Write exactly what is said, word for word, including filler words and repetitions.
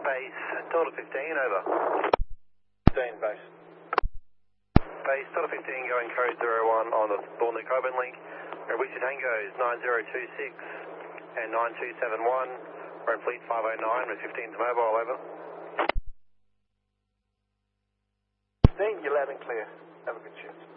Base, Delta fifteen, over. fifteen, base. Base, Delta fifteen, going code zero one on the Thornley Coburn link. Whiskey Tango's nine zero two six and nine two seven one. We're in Fleet five oh nine with fifteen to mobile, over. fifteen, you're loud and clear. Have a good shift.